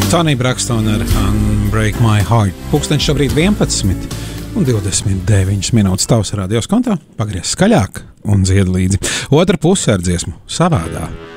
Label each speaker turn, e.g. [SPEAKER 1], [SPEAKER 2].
[SPEAKER 1] Tony Braxton ar Unbreak My Heart. Pūkstens šobrīd 11:29 minūtes tavs radios kontā. Pagriez skaļāk un dzied līdzi. Otra puse ar dziesmu Savādā.